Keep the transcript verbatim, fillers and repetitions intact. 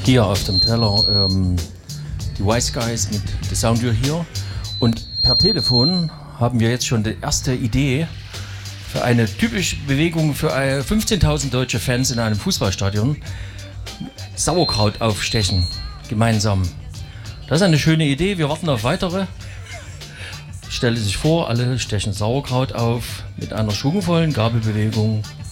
Hier auf dem Teller ähm, die Wise Guys mit The Sound You're Here. Und per Telefon haben wir jetzt schon die erste Idee für eine typische Bewegung für fünfzehntausend deutsche Fans in einem Fußballstadion. Sauerkraut aufstechen, gemeinsam. Das ist eine schöne Idee, wir warten auf weitere. Stelle sich vor, alle stechen Sauerkraut auf mit einer schwungvollen Gabelbewegung.